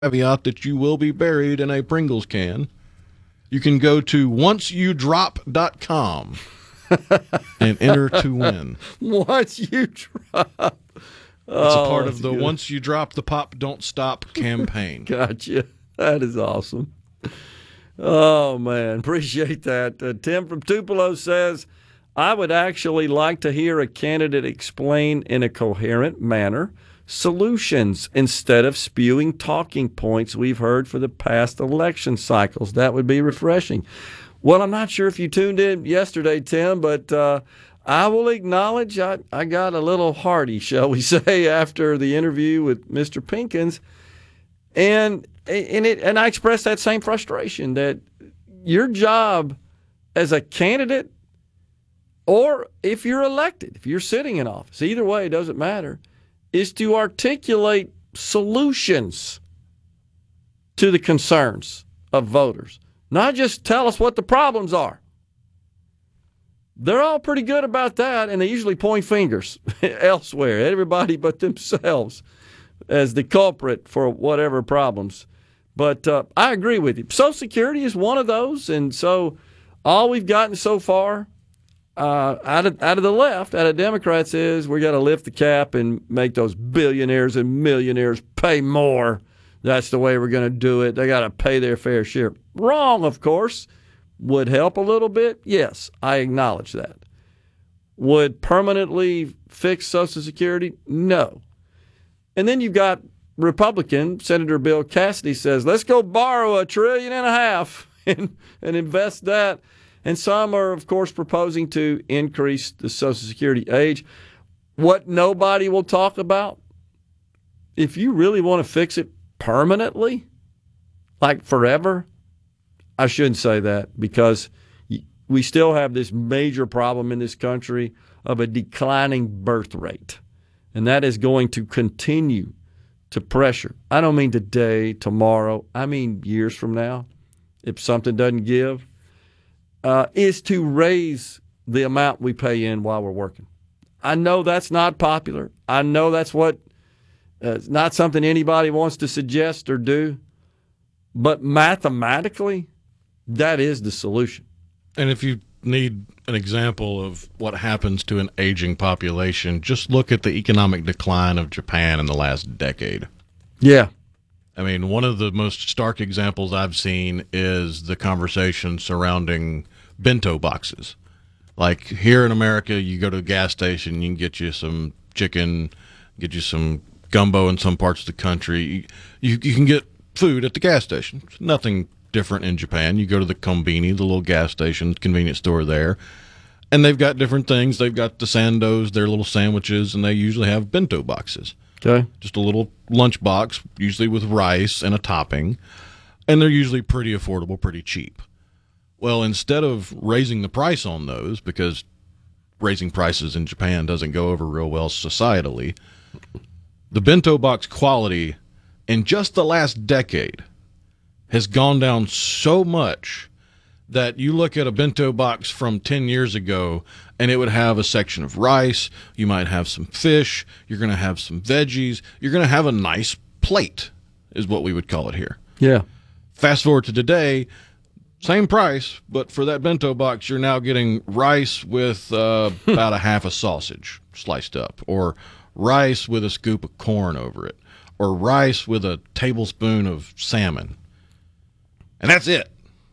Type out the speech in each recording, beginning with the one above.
caveat that you will be buried in a Pringles can, you can go to onceyoudrop.com and enter to win. Once you drop. It's a part of the good. Once you drop the pop, don't stop campaign. Gotcha. That is awesome. Oh, man. Appreciate that. Tim from Tupelo says, I would actually like to hear a candidate explain in a coherent manner solutions instead of spewing talking points we've heard for the past election cycles. That would be refreshing. Well, I'm not sure if you tuned in yesterday, Tim, but I will acknowledge I got a little hearty, shall we say, after the interview with Mr. Pinkins. And I expressed that same frustration that your job as a candidate, or if you're elected, if you're sitting in office, either way, it doesn't matter, is to articulate solutions to the concerns of voters. Not just tell us what the problems are. They're all pretty good about that, and they usually point fingers elsewhere, everybody but themselves, as the culprit for whatever problems. But I agree with you. Social Security is one of those, and so all we've gotten so far out of the left, out of Democrats, is we got to lift the cap and make those billionaires and millionaires pay more. That's the way we're going to do it. They got to pay their fair share. Wrong, of course. Would help a little bit? Yes, I acknowledge that. Would permanently fix Social Security? No. And then you've got Republican, Senator Bill Cassidy says, let's go borrow $1.5 trillion and invest that. And some are, of course, proposing to increase the Social Security age. What nobody will talk about, if you really want to fix it permanently, like forever, I shouldn't say that, because we still have this major problem in this country of a declining birth rate. And that is going to continue to pressure. I don't mean today, tomorrow. I mean years from now, if something doesn't give, is to raise the amount we pay in while we're working. I know that's not popular. I know that's it's not something anybody wants to suggest or do. But mathematically, that is the solution. And if you need an example of what happens to an aging population, just look at the economic decline of Japan in the last decade. Yeah. I mean, one of the most stark examples I've seen is the conversation surrounding bento boxes. Like here in America, you go to a gas station, you can get you some chicken, get you some gumbo in some parts of the country. You can get food at the gas station. It's nothing different in Japan. You go to the kombini, the little gas station, convenience store there, and they've got different things. They've got the sandos, their little sandwiches, and they usually have bento boxes. Okay. Just a little lunch box, usually with rice and a topping, and they're usually pretty affordable, pretty cheap. Well, instead of raising the price on those, because raising prices in Japan doesn't go over real well societally, the bento box quality in just the last decade has gone down so much that you look at a bento box from 10 years ago and it would have a section of rice, you might have some fish, you're going to have some veggies, you're going to have a nice plate, is what we would call it here. Yeah. Fast forward to today, same price, but for that bento box, you're now getting rice with about a half a sausage sliced up, or rice with a scoop of corn over it, or rice with a tablespoon of salmon. And that's it.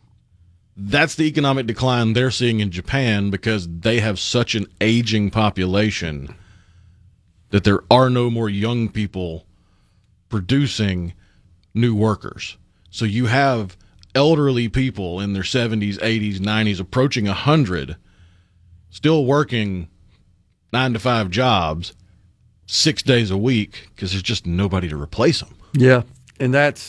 That's the economic decline they're seeing in Japan because they have such an aging population that there are no more young people producing new workers. So you have elderly people in their 70s, 80s, 90s, approaching 100, still working 9-to-5 jobs 6 days a week because there's just nobody to replace them. Yeah, and that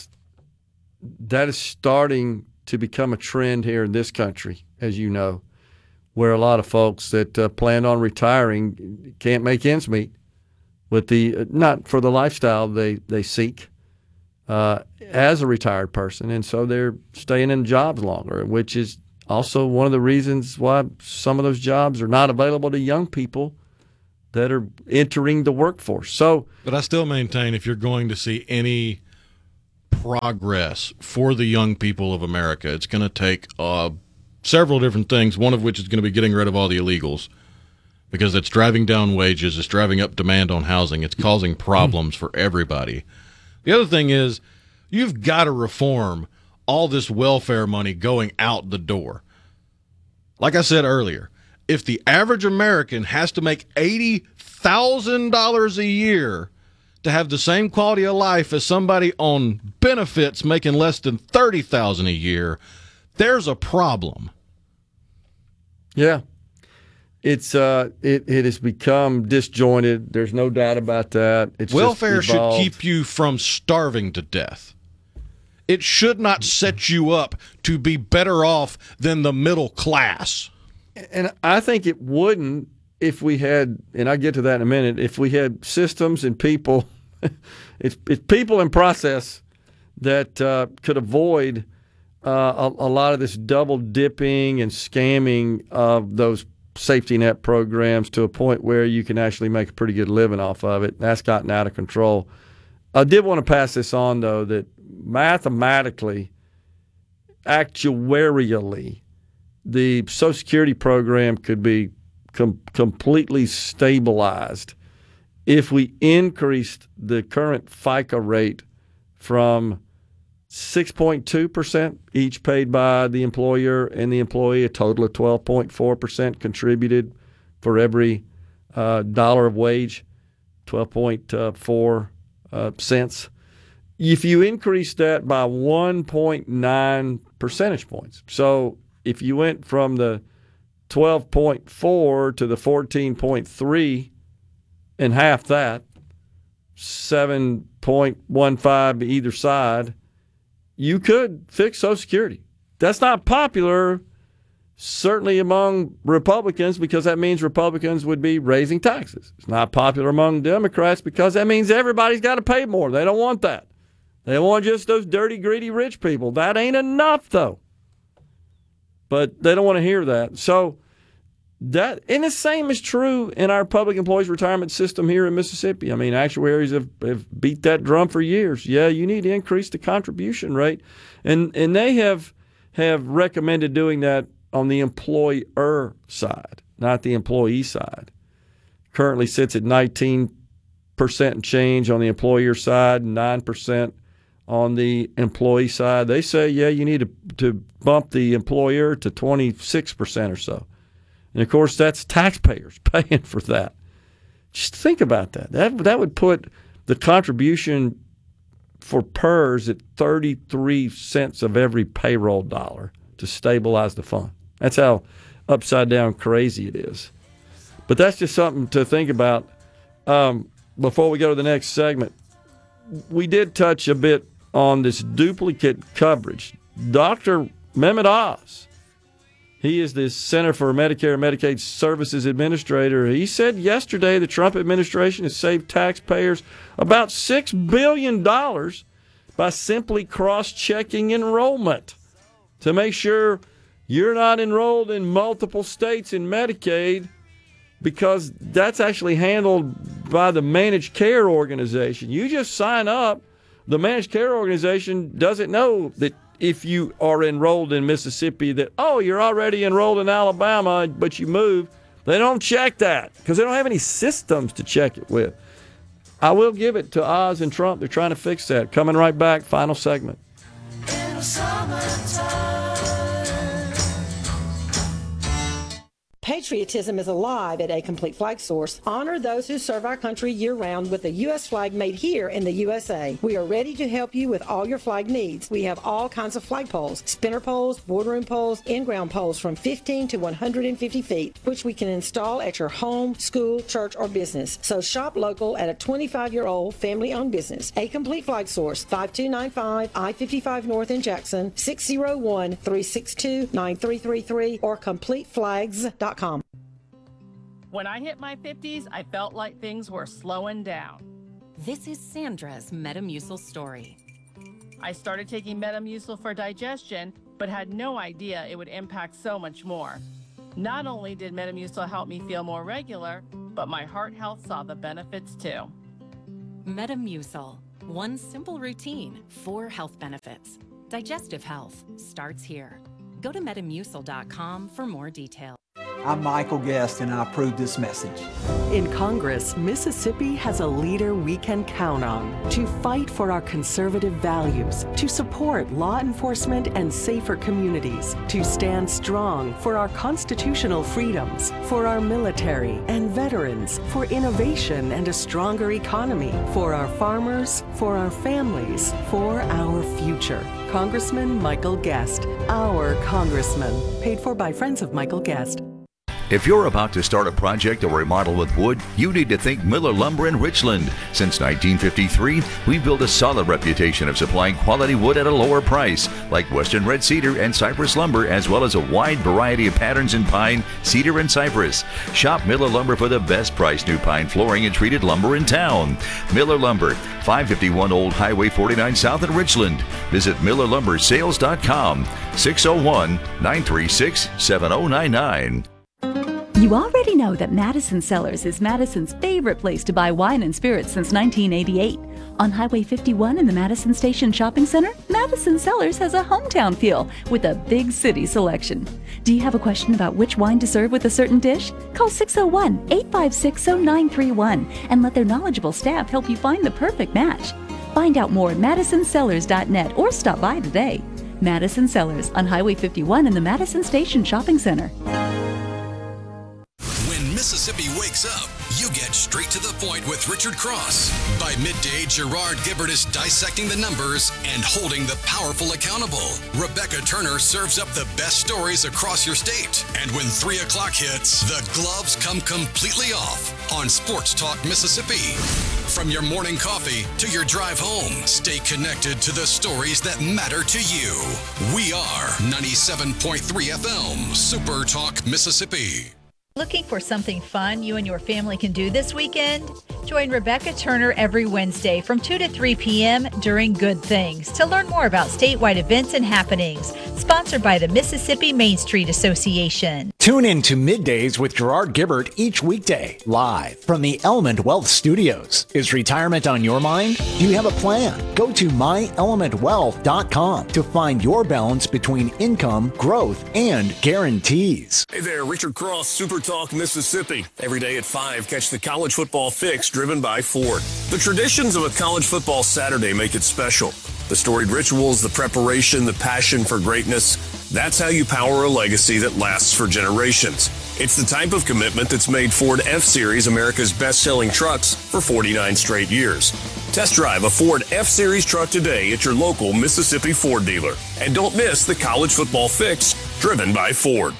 is starting to become a trend here in this country, as you know, where a lot of folks that plan on retiring can't make ends meet with the not for the lifestyle they seek as a retired person, and so they're staying in jobs longer, which is also one of the reasons why some of those jobs are not available to young people that are entering the workforce. So, but I still maintain if you're going to see any progress for the young people of America. It's going to take several different things, one of which is going to be getting rid of all the illegals, because it's driving down wages, it's driving up demand on housing, it's causing problems for everybody. The other thing is you've got to reform all this welfare money going out the door. Like I said earlier, if the average American has to make $80,000 a year to have the same quality of life as somebody on benefits making less than $30,000 a year, there's a problem. Yeah. It has become disjointed. There's no doubt about that. Welfare should keep you from starving to death. It should not set you up to be better off than the middle class. And I think it wouldn't if we had, and I'll get to that in a minute, if we had systems and people, it's people and process that could avoid a lot of this double dipping and scamming of those safety net programs to a point where you can actually make a pretty good living off of it. That's gotten out of control. I did want to pass this on, though, that mathematically, actuarially, the Social Security program could be completely stabilized if we increased the current FICA rate from 6.2% each paid by the employer and the employee, a total of 12.4% contributed for every dollar of wage, 12.4 cents. If you increase that by 1.9 percentage points, so if you went from the 12.4 to the 14.3 and half that, 7.15 either side, you could fix Social Security. That's not popular, certainly among Republicans, because that means Republicans would be raising taxes. It's not popular among Democrats because that means everybody's got to pay more. They don't want that. They want just those dirty, greedy, rich people. That ain't enough, though. But they don't want to hear that. So that, and the same is true in our public employees retirement system here in Mississippi. I mean, actuaries have beat that drum for years. Yeah, you need to increase the contribution rate. And they have recommended doing that on the employer side, not the employee side. Currently sits at 19% and change on the employer side, 9% on the employee side. They say, yeah, you need to bump the employer to 26% or so. And, of course, that's taxpayers paying for that. Just think about that. That would put the contribution for PERS at 33 cents of every payroll dollar to stabilize the fund. That's how upside down crazy it is. But that's just something to think about. Before we go to the next segment, we did touch a bit on this duplicate coverage. Dr. Mehmet Oz, he is the Center for Medicare and Medicaid Services Administrator. He said yesterday the Trump administration has saved taxpayers about $6 billion by simply cross-checking enrollment to make sure you're not enrolled in multiple states in Medicaid, because that's actually handled by the managed care organization. You just sign up. The managed care organization doesn't know that if you are enrolled in Mississippi that, oh, you're already enrolled in Alabama, but you moved. They don't check that because they don't have any systems to check it with. I will give it to Oz and Trump. They're trying to fix that. Coming right back, final segment. In the summertime. Patriotism is alive at A Complete Flag Source. Honor those who serve our country year-round with a U.S. flag made here in the USA. We are ready to help you with all your flag needs. We have all kinds of flag poles, spinner poles, boardroom poles, in-ground poles from 15 to 150 feet, which we can install at your home, school, church, or business. So shop local at a 25-year-old family-owned business. A Complete Flag Source, 5295 I-55 North in Jackson, 601-362-9333, or CompleteFlags.com. When I hit my 50s, I felt like things were slowing down. This is Sandra's Metamucil story. I started taking Metamucil for digestion, but had no idea it would impact so much more. Not only did Metamucil help me feel more regular, but my heart health saw the benefits too. Metamucil, One simple routine, 4 health benefits. Digestive health starts here. Go to Metamucil.com for more details. I'm Michael Guest, and I approve this message. In Congress, Mississippi has a leader we can count on to fight for our conservative values, to support law enforcement and safer communities, to stand strong for our constitutional freedoms, for our military and veterans, for innovation and a stronger economy, for our farmers, for our families, for our future. Congressman Michael Guest, our congressman, paid for by Friends of Michael Guest. If you're about to start a project or remodel with wood, you need to think Miller Lumber in Richland. Since 1953, we've built a solid reputation of supplying quality wood at a lower price, like Western Red Cedar and Cypress Lumber, as well as a wide variety of patterns in pine, cedar, and cypress. Shop Miller Lumber for the best price new pine flooring and treated lumber in town. Miller Lumber, 551 Old Highway 49 South in Richland. Visit MillerLumberSales.com, 601-936-7099. You already know that Madison Cellars is Madison's favorite place to buy wine and spirits since 1988. On Highway 51 in the Madison Station Shopping Center, Madison Cellars has a hometown feel with a big city selection. Do you have a question about which wine to serve with a certain dish? Call 601-856-0931 and let their knowledgeable staff help you find the perfect match. Find out more at MadisonCellars.net or stop by today. Madison Cellars on Highway 51 in the Madison Station Shopping Center. Mississippi wakes up, you get straight to the point with Richard Cross. By midday, Gerard Gibbert is dissecting the numbers and holding the powerful accountable. Rebecca Turner serves up the best stories across your state. And when 3 o'clock hits, the gloves come completely off on Sports Talk Mississippi. From your morning coffee to your drive home, stay connected to the stories that matter to you. We are 97.3 FM, Super Talk Mississippi. Looking for something fun you and your family can do this weekend? Join Rebecca Turner every Wednesday from 2 to 3 p.m. during Good Things to learn more about statewide events and happenings. Sponsored by the Mississippi Main Street Association. Tune in to Middays with Gerard Gibbert each weekday, live from the Element Wealth Studios. Is retirement on your mind? Do you have a plan? Go to myelementwealth.com to find your balance between income, growth, and guarantees. Hey there, Richard Cross, Super Talk Mississippi. Every day at 5, catch the College Football Fix driven by Ford. The traditions of a college football Saturday make it special. The storied rituals, the preparation, the passion for greatness. That's how you power a legacy that lasts for generations. It's the type of commitment that's made Ford F-Series America's best-selling trucks for 49 straight years. Test drive a Ford F-Series truck today at your local Mississippi Ford dealer. And don't miss the College Football Fix driven by Ford.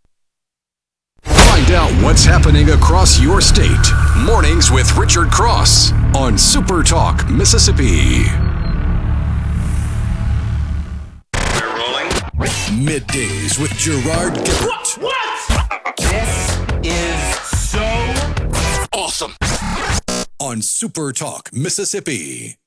Find out what's happening across your state. Mornings with Richard Cross on Super Talk Mississippi. We're rolling. Middays with Gerard Gibbert. What? This is so awesome. On Super Talk Mississippi.